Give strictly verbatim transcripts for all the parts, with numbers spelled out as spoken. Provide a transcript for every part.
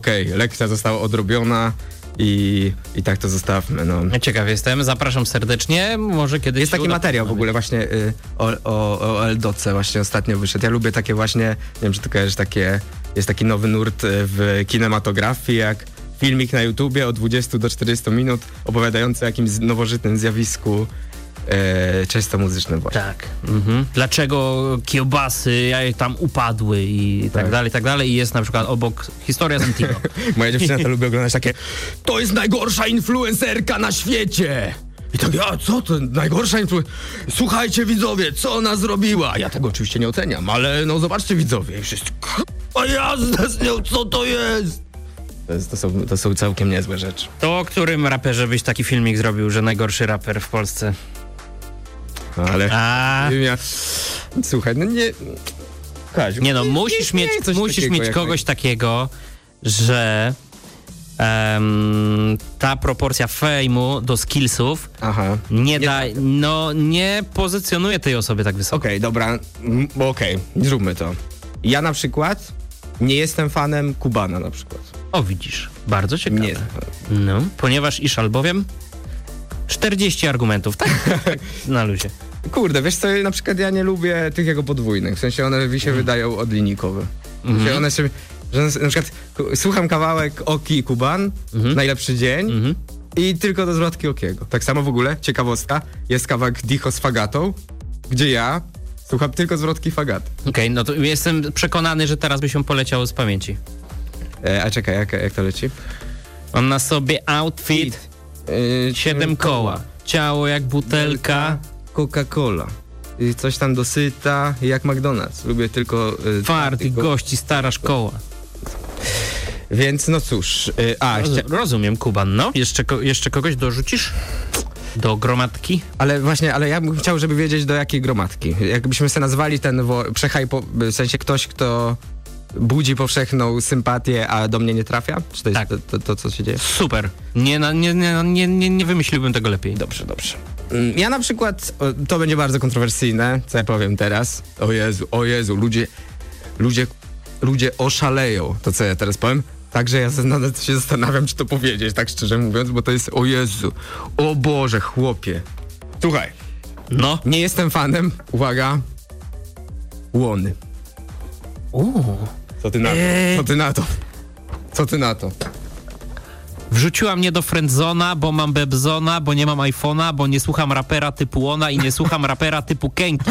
Okej, okay, lekcja została odrobiona i, i tak to zostawmy, no. Ciekaw jestem, zapraszam serdecznie, może kiedyś... Jest taki materiał w ogóle właśnie y, o, o, o Eldoce właśnie ostatnio wyszedł. Ja lubię takie właśnie, nie wiem czy ty kojarzysz, takie, jest taki nowy nurt w kinematografii, jak filmik na YouTubie od dwudziestu do czterdziestu minut opowiadający o jakimś nowożytnym zjawisku e, czysto muzycznym właśnie. Tak. Mhm. Dlaczego kiełbasy tam upadły i tak, tak dalej, i tak dalej. I jest na przykład obok historia z Antigo. Moja dziewczyna to lubi oglądać takie: to jest najgorsza influencerka na świecie! I tak, a co to najgorsza influencerka? Słuchajcie widzowie, co ona zrobiła? Ja tego oczywiście nie oceniam, ale no zobaczcie widzowie. I wszyscy, a jazda z nią, co to jest? To, jest, to, są, to są całkiem niezłe rzeczy. To o którym raperze byś taki filmik zrobił, że najgorszy raper w Polsce? Ale... A... Ja, słuchaj, no nie... Kaziu, nie no, musisz nie, mieć, nie musisz takiego, mieć jak... kogoś takiego, że um, ta proporcja fejmu do skillsów Aha. nie, nie da, no nie pozycjonuje tej osoby tak wysoko. Okej, okay, dobra, m, okej, okay, zróbmy to. Ja na przykład nie jestem fanem Kubana na przykład. O, widzisz, bardzo ciekawe. Nie. No, ponieważ iż albowiem czterdzieści argumentów, tak? Na luzie. Kurde, wiesz co, na przykład ja nie lubię tych jego podwójnych, w sensie one mi się mm. wydają odlinikowe. W sensie one się, że na przykład słucham kawałek Oki i Kuban, mm-hmm. Najlepszy dzień mm-hmm. i tylko do zwrotki Okiego. Tak samo w ogóle, ciekawostka, jest kawałek Dicho z Fagatą, gdzie ja słucham tylko zwrotki Fagaty. Okej, okay, no to jestem przekonany, że teraz by się poleciało z pamięci. E, a czekaj, jak, jak to leci? On na sobie outfit, yy, siedem koła, ciało jak butelka, Coca-Cola. I coś tam dosyta, jak McDonald's. Lubię tylko... Yy, Twardych gości, stara szkoła. Więc no cóż... Yy, a, Roz, chcia... Rozumiem, Kuban, no. Jeszcze, ko- jeszcze kogoś dorzucisz? Do gromadki? Ale właśnie, ale ja bym chciał, żeby wiedzieć do jakiej gromadki. Jakbyśmy sobie nazwali ten wo- przechaj, po, w sensie ktoś, kto budzi powszechną sympatię, a do mnie nie trafia? Czy to jest tak. to, to, to, co się dzieje? Super. Nie, nie, nie, nie, nie, nie wymyśliłbym tego lepiej. Dobrze, dobrze. Ja na przykład, to będzie bardzo kontrowersyjne, co ja powiem teraz. O Jezu, o Jezu, ludzie, ludzie, ludzie oszaleją, to co ja teraz powiem. Także ja nawet się zastanawiam, czy to powiedzieć, tak szczerze mówiąc, bo to jest, o Jezu, o Boże, chłopie. Słuchaj, no. Nie jestem fanem, uwaga, Łony. Uuu. Co ty na to? Eee. Co ty na to? Co ty na to? Wrzuciła mnie do friendzona, bo mam bebzona, bo nie mam iPhone'a, bo nie słucham rapera typu Ona i nie słucham rapera typu Kenki.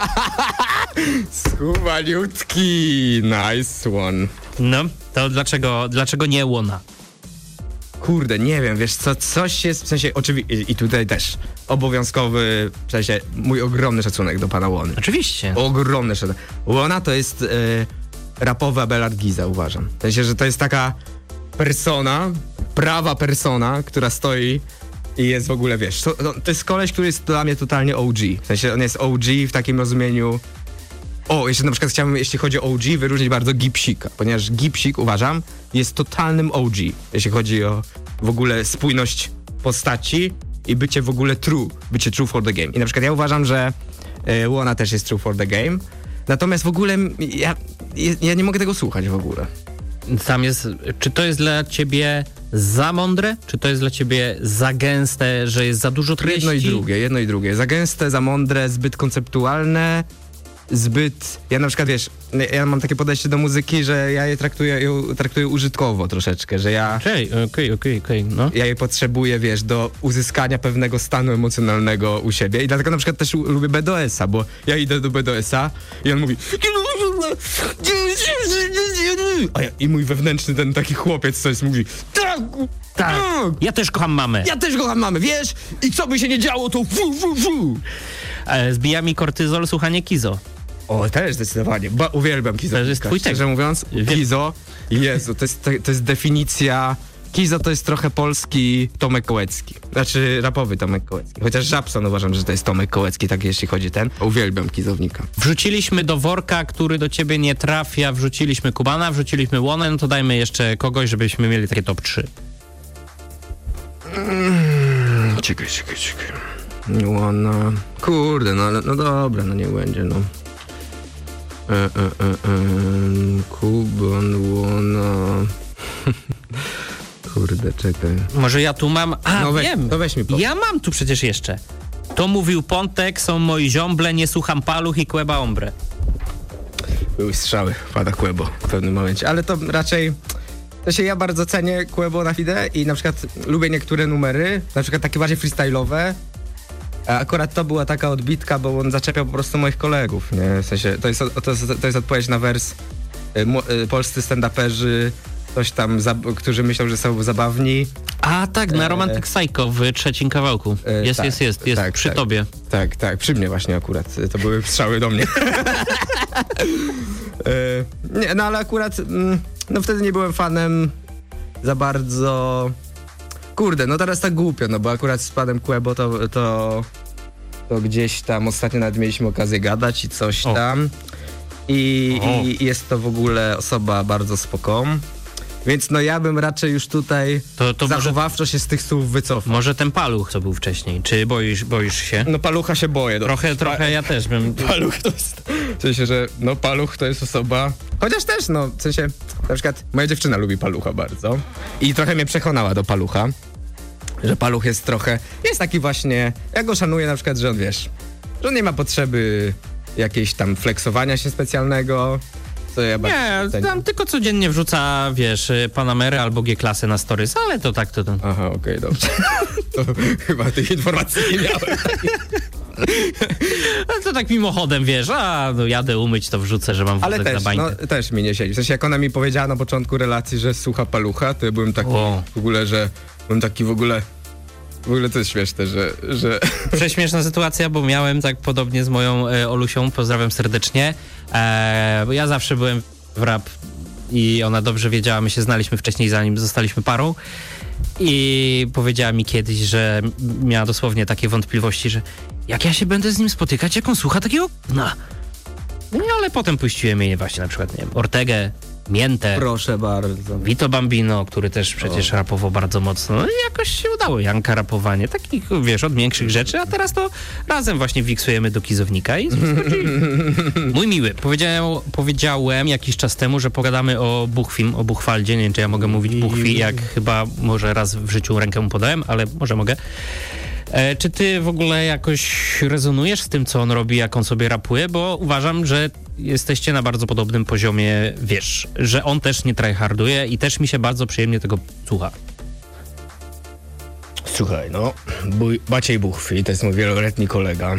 Schubaniutki, nice one. No, to dlaczego, dlaczego nie Łona? Kurde, nie wiem, wiesz co, coś jest, w sensie, oczywiście, i tutaj też obowiązkowy, w sensie, mój ogromny szacunek do pana Łony. Oczywiście. Ogromny szacunek. Łona to jest y, rapowy Abelard Giza, uważam. W sensie, że to jest taka persona, prawa persona, która stoi i jest w ogóle, wiesz, to, to, to jest koleś, który jest dla mnie totalnie O G. W sensie, on jest O G w takim rozumieniu. O, jeszcze na przykład chciałbym, jeśli chodzi o O G, wyróżnić bardzo Gipsika, ponieważ Gipsik, uważam, jest totalnym O G, jeśli chodzi o w ogóle spójność postaci i bycie w ogóle true, bycie true for the game. I na przykład ja uważam, że y, Łona też jest true for the game, natomiast w ogóle ja, ja nie mogę tego słuchać w ogóle. Tam jest, czy to jest dla ciebie za mądre, czy to jest dla ciebie za gęste, że jest za dużo treści? Jedno i drugie, jedno i drugie. Za gęste, za mądre, zbyt konceptualne, zbyt... Ja na przykład, wiesz, ja mam takie podejście do muzyki, że ja je traktuję, ją traktuję użytkowo troszeczkę, że ja... Okej, okej, okej, okej, no. Ja je potrzebuję, wiesz, do uzyskania pewnego stanu emocjonalnego u siebie i dlatego na przykład też lubię B D S a, bo ja idę do B D S a i on mówi... A ja, i mój wewnętrzny ten taki chłopiec coś mówi... Tak! Tak, ja też kocham mamę. Ja też kocham mamę, wiesz? I co by się nie działo, to fu, fu, fu. E, zbija mi kortyzol słuchanie Kizo. O, też zdecydowanie. Ba, uwielbiam Kizo. To jest twój tekst. Szczerze mówiąc, Kizo, Jezu, to jest, to, to jest definicja... Kizo to jest trochę polski Tomek Kołecki. Znaczy rapowy Tomek Kołecki. Chociaż Żabson uważam, że to jest Tomek Kołecki, tak jeśli chodzi ten. Uwielbiam Kizownika. Wrzuciliśmy do worka, który do ciebie nie trafia, wrzuciliśmy Kubana, wrzuciliśmy Łonę, no to dajmy jeszcze kogoś, żebyśmy mieli takie top trzy. Mm, czekaj, czekaj, czekaj. Łona... Kurde, no, no dobra, no nie będzie, no. E, e, e, e, Kuban, Łona... Kurde, czekaj. Może ja tu mam... A, no weź, wiem. To weź mi po... Ja mam tu przecież jeszcze. To mówił Pontek, są moi ziomble, nie słucham paluch i Kłeba ombre. Były strzały, pada Kłebo w pewnym momencie, ale to raczej... To się ja bardzo cenię Kłebo na Fide i na przykład lubię niektóre numery, na przykład takie bardziej freestyle'owe. A akurat to była taka odbitka, bo on zaczepiał po prostu moich kolegów, nie? W sensie, to jest, to jest, to jest odpowiedź na wers y, mo, y, polscy stand-uperzy, coś tam, za, którzy myślą, że są zabawni. A tak, na Romantic Psycho w trzecim kawałku. Jest, tak, jest, jest, jest tak, przy tak, tobie. Tak, tak, przy mnie właśnie akurat. To były strzały do mnie. y, nie, no ale akurat, mm, no wtedy nie byłem fanem za bardzo... Kurde, no teraz tak głupio, no bo akurat z panem Kłebo to, to, to gdzieś tam ostatnio nawet mieliśmy okazję gadać i coś o. tam. I, O. I jest to w ogóle osoba bardzo spoko. Więc no ja bym raczej już tutaj To, to zachowawczo może, się z tych słów wycofał. może ten paluch, co był wcześniej. Czy boisz, boisz się? No palucha się boję. No. Trochę, trochę ja też bym... Paluch to jest... W sensie, że no paluch to jest osoba... Chociaż też, no, w sensie, na przykład moja dziewczyna lubi palucha bardzo i trochę mnie przekonała do palucha, że paluch jest trochę... Jest taki właśnie... Ja go szanuję na przykład, że on, wiesz, że on nie ma potrzeby jakiejś tam flexowania się specjalnego, co ja bardzo Nie, cenię. tam tylko codziennie wrzuca, wiesz, Panamery albo G-klasy na stories, ale to tak, to... to. Aha, okej, okay, dobrze. To chyba tych informacji nie miałem. No to tak mimochodem, wiesz, a no jadę umyć, to wrzucę, że mam Ale wózek też, na bańkę. no, też mi nie siedzi. W sensie, jak ona mi powiedziała na początku relacji, że słucha palucha, to ja byłem taki O. w ogóle, że byłem taki w ogóle... W ogóle to jest śmieszne, że... że... Prześmieszna sytuacja, bo miałem tak podobnie z moją e, Olusią, pozdrawiam serdecznie, e, bo ja zawsze byłem w rap i ona dobrze wiedziała, my się znaliśmy wcześniej, zanim zostaliśmy parą i powiedziała mi kiedyś, że miała dosłownie takie wątpliwości, że jak ja się będę z nim spotykać, jak on słucha takiego no. No ale potem puściłem jej właśnie na przykład, nie wiem, Ortegę, Miętę, Proszę bardzo. Vito Bambino, który też przecież o. rapował bardzo mocno. No i jakoś się udało. Janka rapowanie. Takich, wiesz, od większych rzeczy, a teraz to razem właśnie wiksujemy do kizownika i mój miły, powiedział, powiedziałem jakiś czas temu, że pogadamy o Buchfilm, o Buchwaldzie. Nie wiem, czy ja mogę mówić Buchfi, jak chyba może raz w życiu rękę mu podałem, ale może mogę. E, czy ty w ogóle jakoś rezonujesz z tym, co on robi, jak on sobie rapuje? Bo uważam, że jesteście na bardzo podobnym poziomie, wiesz, że on też nie tryharduje i też mi się bardzo przyjemnie tego słucha. Słuchaj, no, Bój, Maciej Buchfi, to jest mój wieloletni kolega.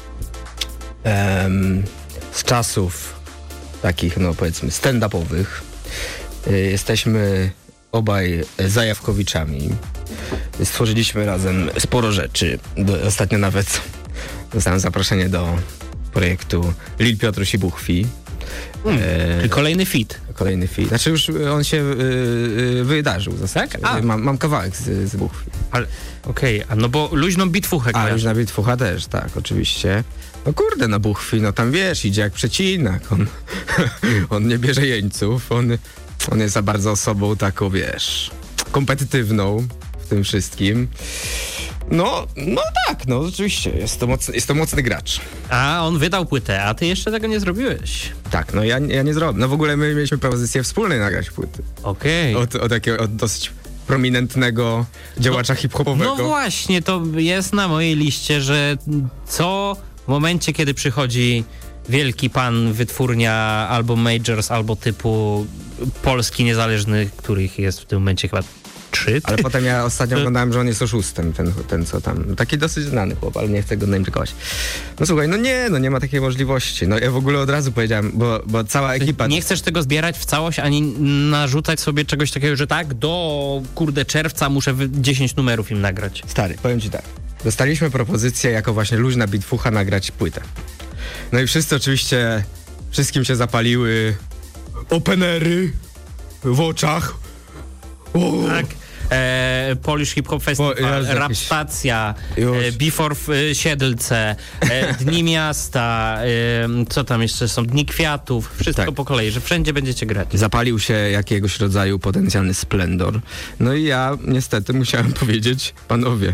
Ehm, z czasów takich, no powiedzmy, stand-upowych. Y, jesteśmy obaj zajawkowiczami. Stworzyliśmy razem sporo rzeczy. Do, ostatnio nawet dostałem zaproszenie do projektu Lil Piotruś i Buchfi. Hmm, e, kolejny feat. Kolejny feat. Znaczy już on się y, y, wydarzył. Tak? A. Mam, mam kawałek z, z Buchfi. Ale okej, okay. No bo luźną bitwuchę. A, luźna bitwucha też, tak, oczywiście. No kurde, na Buchfi, no tam wiesz, idzie jak przecinak. On, on nie bierze jeńców. On, on jest za bardzo osobą taką, wiesz, kompetytywną w tym wszystkim. No, no tak, no oczywiście, jest to, mocny, jest to mocny gracz. A on wydał płytę, a ty jeszcze tego nie zrobiłeś. Tak, no ja, ja nie zrobię. No w ogóle my mieliśmy propozycję wspólnej nagrać płyty. Okej. Okay. Od, od takiego, od dosyć prominentnego działacza no, hip-hopowego. No właśnie, to jest na mojej liście, że co w momencie, kiedy przychodzi wielki pan, wytwórnia albo Majors, albo typu polski niezależny, których jest w tym momencie chyba trzy. Ale potem ja ostatnio oglądałem, że on jest oszustem, ten, ten co tam. Taki dosyć znany chłop, ale nie chcę go naimplikować. No słuchaj, no nie, no nie ma takiej możliwości. No ja w ogóle od razu powiedziałem, bo, bo cała ekipa... Nie chcesz tego zbierać w całość, ani narzucać sobie czegoś takiego, że tak, do kurde czerwca muszę dziesięć numerów im nagrać. Stary, powiem ci tak. Dostaliśmy propozycję jako właśnie luźna bitwucha nagrać płytę. No i wszyscy oczywiście, wszystkim się zapaliły openery w oczach. O. Tak. E, Polish Hip Hop Festival, Bo, Rap Stacja, e, Before w e, Siedlce, e, Dni Miasta, e, co tam jeszcze są, Dni Kwiatów, wszystko tak. Po kolei, że wszędzie będziecie grać. Zapalił się jakiegoś rodzaju potencjalny splendor. No i ja niestety musiałem powiedzieć, panowie,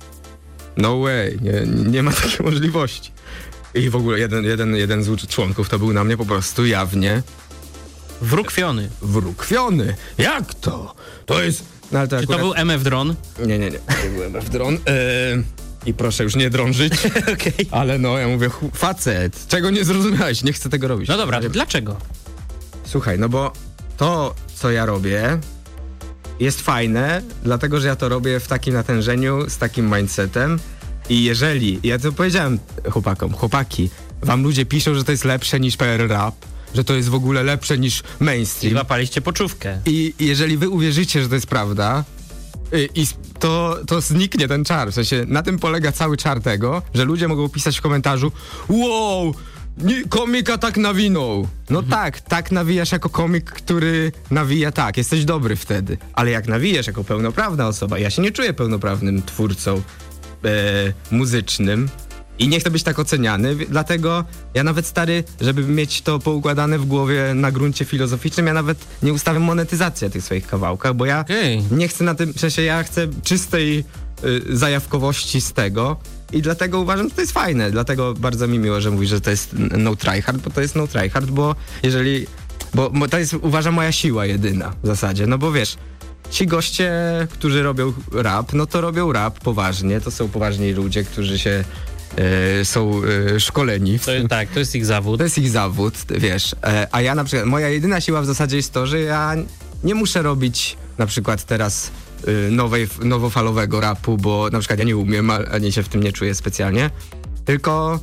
no way, nie, nie ma takiej możliwości. I w ogóle jeden, jeden, jeden z członków to był na mnie po prostu jawnie Wrókwiony. Wrókwiony. Jak to? To jest... No, ale to Czy akurat... to był M F Dron? Nie, nie, nie. To był M F Dron. Yy... I proszę już nie drążyć. Okej. Ale no, ja mówię, hu, facet, czego nie zrozumiałeś? Nie chcę tego robić. No dobra, to dlaczego? Słuchaj, no bo to, co ja robię, jest fajne, dlatego, że ja to robię w takim natężeniu, z takim mindsetem i jeżeli, ja to powiedziałem chłopakom, chłopaki, wam ludzie piszą, że to jest lepsze niż P R rap, że to jest w ogóle lepsze niż I mainstream. łapaliście poczówkę. I jeżeli wy uwierzycie, że to jest prawda, i, i to, to zniknie ten czar. W sensie, na tym polega cały czar tego, że ludzie mogą pisać w komentarzu: wow, nie, komika tak nawinął. No mhm. tak, tak nawijasz jako komik, który nawija tak, jesteś dobry wtedy. Ale jak nawijasz jako pełnoprawna osoba, ja się nie czuję pełnoprawnym twórcą e, muzycznym i nie chcę być tak oceniany, dlatego ja nawet, stary, żeby mieć to poukładane w głowie na gruncie filozoficznym, ja nawet nie ustawiam monetyzacji tych swoich kawałkach, bo ja okay. nie chcę na tym, w sensie ja chcę czystej y, zajawkowości z tego i dlatego uważam, że to jest fajne, dlatego bardzo mi miło, że mówisz, że to jest no tryhard, bo to jest no tryhard, bo jeżeli, bo, bo to jest, uważam, moja siła jedyna w zasadzie, no bo wiesz, ci goście, którzy robią rap, no to robią rap poważnie, to są poważni ludzie, którzy się E, są e, szkoleni. W to jest, tak, to jest ich zawód. To jest ich zawód, wiesz. E, a ja na przykład, moja jedyna siła w zasadzie jest to, że ja nie muszę robić na przykład teraz e, nowej, nowofalowego rapu, bo na przykład ja nie umiem, ani się w tym nie czuję specjalnie. Tylko,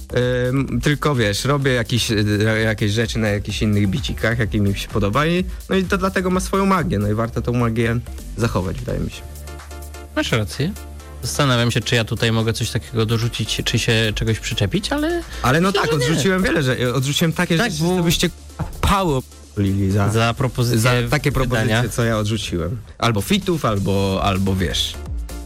e, tylko wiesz, robię jakieś, e, jakieś rzeczy na jakichś innych bicikach, jakie mi się podoba i, no i to dlatego ma swoją magię. No i warto tą magię zachować, wydaje mi się. Masz rację. Zastanawiam się, czy ja tutaj mogę coś takiego dorzucić, czy się czegoś przyczepić, ale... Ale no myślę, tak, odrzuciłem wiele, że odrzuciłem takie tak, rzeczy, bo... że byście pało lili za, za propozycje za takie propozycje, wydania. Co ja odrzuciłem. Albo fitów, albo, albo wiesz,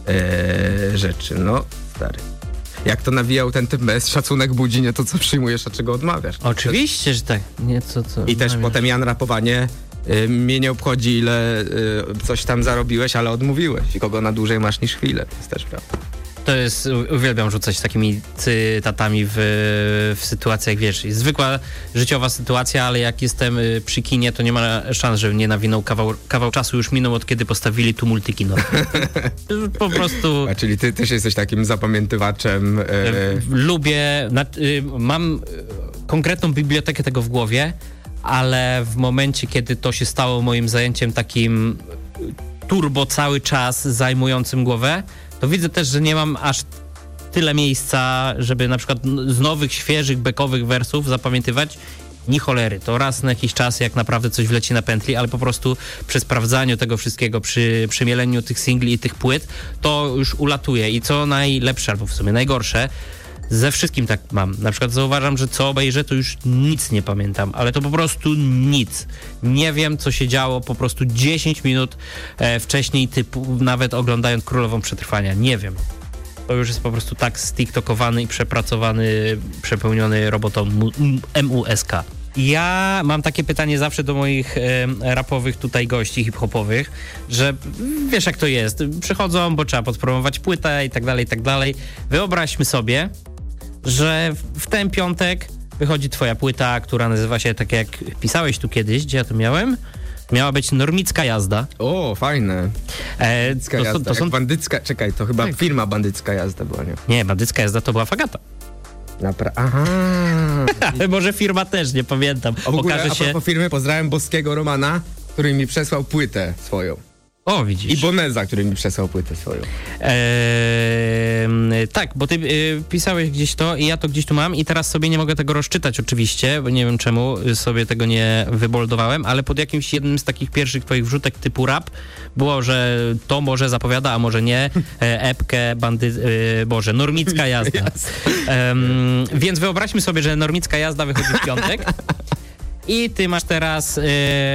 ee, rzeczy, no stary. Jak to nawijał ten typ bez szacunek budzi, nie to co przyjmujesz, a czego odmawiasz. Oczywiście, że tak. Nie, co, co I też potem Jan rapowanie, y, mnie nie obchodzi ile y, coś tam zarobiłeś, ale odmówiłeś i kogo na dłużej masz niż chwilę, to jest też prawda. To jest, uwielbiam rzucać takimi cytatami w, w sytuacjach, wiesz, jest zwykła życiowa sytuacja, ale jak jestem przy kinie, to nie ma szans, żebym nie nawinął kawał, kawał czasu już minął, od kiedy postawili tu multikino. Po prostu... A czyli ty też jesteś takim zapamiętywaczem. E... Lubię, na, y, mam konkretną bibliotekę tego w głowie, ale w momencie, kiedy to się stało moim zajęciem takim turbo cały czas zajmującym głowę, to widzę też, że nie mam aż tyle miejsca, żeby na przykład z nowych, świeżych, bekowych wersów zapamiętywać ni cholery. To raz na jakiś czas, jak naprawdę coś wleci na pętli, ale po prostu przy sprawdzaniu tego wszystkiego, przy przemieleniu tych singli i tych płyt, to już ulatuje. I co najlepsze, albo w sumie najgorsze, ze wszystkim tak mam. Na przykład zauważam, że co obejrzę, to już nic nie pamiętam, ale to po prostu nic. Nie wiem, co się działo po prostu dziesięć minut e, wcześniej, typu nawet oglądając Królową Przetrwania. Nie wiem. To już jest po prostu tak stiktokowany i przepracowany, przepełniony robotą M U S K. Ja mam takie pytanie zawsze do moich e, rapowych tutaj gości hip-hopowych, że wiesz jak to jest, przychodzą, bo trzeba podpromować płytę i tak dalej, i tak dalej. Wyobraźmy sobie, że w ten piątek wychodzi twoja płyta, która nazywa się, tak jak pisałeś tu kiedyś, gdzie ja to miałem, miała być Normicka Jazda. O, fajne. E, bandycka to, jazda, to, to są... bandycka, czekaj, to chyba tak. firma Bandycka Jazda była, nie? Nie, Bandycka Jazda to była Fagata. Napra- Aha. Ale może firma też, nie pamiętam. A w ogóle, Okaże a się... propos firmy, pozdrawiam Boskiego Romana, który mi przesłał płytę swoją. O, widzisz. I Boneza, który mi przesłał płytę swoją. Eee, tak, bo ty y, pisałeś gdzieś to i ja to gdzieś tu mam i teraz sobie nie mogę tego rozczytać oczywiście, bo nie wiem czemu sobie tego nie wyboldowałem, ale pod jakimś jednym z takich pierwszych twoich wrzutek typu rap było, że to może zapowiada, a może nie, e, epkę, bandy, y, boże, Normicka Jazda. Ehm, więc wyobraźmy sobie, że Normicka Jazda wychodzi w piątek i ty masz teraz... Y,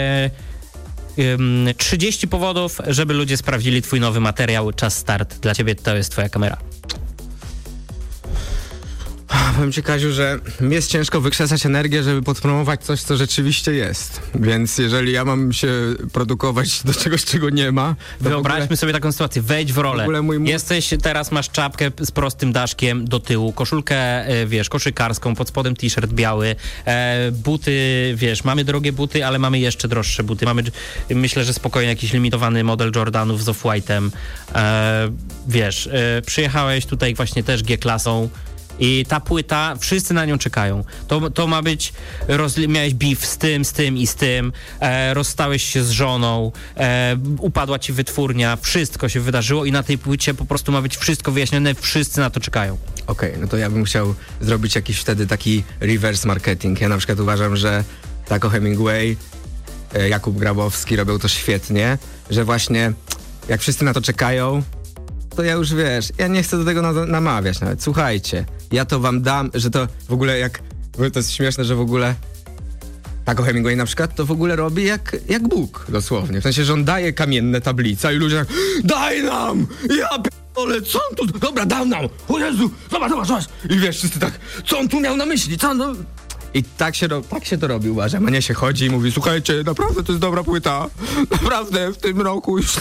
trzydzieści powodów, żeby ludzie sprawdzili twój nowy materiał. Czas start. Dla ciebie to jest twoja kamera. Powiem ci, Kaziu, że mi jest ciężko wykrzesać energię, żeby podpromować coś, co rzeczywiście jest. Więc jeżeli ja mam się produkować do czegoś, czego nie ma... Wyobraźmy ogóle... sobie taką sytuację, wejdź w rolę. W mój... Jesteś, teraz masz czapkę z prostym daszkiem do tyłu, koszulkę, wiesz, koszykarską, pod spodem t-shirt biały, e, buty, wiesz, mamy drogie buty, ale mamy jeszcze droższe buty. Mamy, myślę, że spokojnie jakiś limitowany model Jordanów z Off-White'em. E, wiesz, e, przyjechałeś tutaj właśnie też G-klasą. I ta płyta, wszyscy na nią czekają. To, to ma być, roz, miałeś beef z tym, z tym i z tym, e, rozstałeś się z żoną, e, upadła ci wytwórnia, wszystko się wydarzyło i na tej płycie po prostu ma być wszystko wyjaśnione, wszyscy na to czekają. Okej, okay, no to ja bym chciał zrobić jakiś wtedy taki reverse marketing. Ja na przykład uważam, że Taco Hemingway, e, Jakub Grabowski robią to świetnie, że właśnie jak wszyscy na to czekają, to ja już, wiesz, ja nie chcę do tego na- namawiać nawet. Słuchajcie, ja to wam dam, że to w ogóle jak... To jest śmieszne, że w ogóle Taco Hemingway na przykład to w ogóle robi jak, jak Bóg, dosłownie. W sensie, że on daje kamienne tablice i ludzie tak, daj nam! Ja p***ole, co on tu... Dobra, dał nam! O Jezu, zobacz, zobacz, zobacz! I wiesz, wszyscy tak, co on tu miał na myśli, co on... No... I tak się, tak się to robi, uważam, a nie się chodzi i mówi, słuchajcie, naprawdę to jest dobra płyta. Naprawdę, w tym roku już...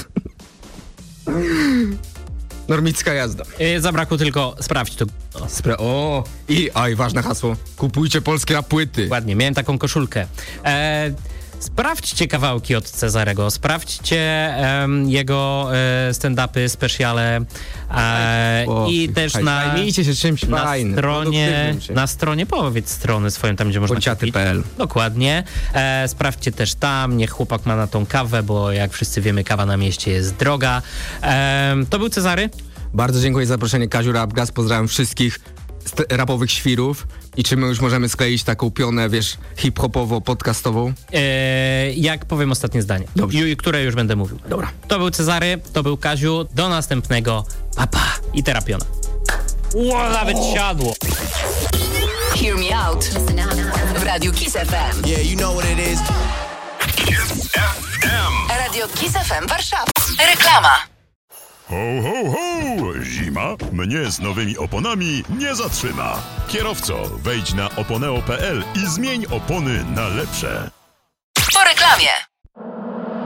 Normicka jazda. Yy, zabrakło tylko sprawdź to. O, spra- o i aj, ważne hasło. Kupujcie polskie płyty. Ładnie, miałem taką koszulkę. E, sprawdźcie kawałki od Cezarego, sprawdźcie e, jego e, stand-upy, speciale e, o, i też haj, na, się czymś na fajnym, stronie, na stronie, powiedz strony swoją, tam gdzie można kupić. kropka p l. Dokładnie. E, sprawdźcie też tam, niech chłopak ma na tą kawę, bo jak wszyscy wiemy, kawa na mieście jest droga. E, to był Cezary. Bardzo dziękuję za zaproszenie, Kaziu Rapgas. Pozdrawiam wszystkich st- rapowych świrów. I czy my już możemy skleić taką pionę, wiesz, hip-hopowo-podcastową? Eee, jak powiem ostatnie zdanie, Ju, które już będę mówił. Dobra. To był Cezary, to był Kaziu. Do następnego. Pa, pa. I teraz piona. Ło, nawet oh. siadło. Hear me out. W Radiu Kiss F M. Yeah, you know what it is. Kiss F M. Radio Kiss F M Warszawa. Reklama. Ho, ho, ho! Zima mnie z nowymi oponami nie zatrzyma. Kierowco, wejdź na oponeo kropka p l i zmień opony na lepsze. Po reklamie.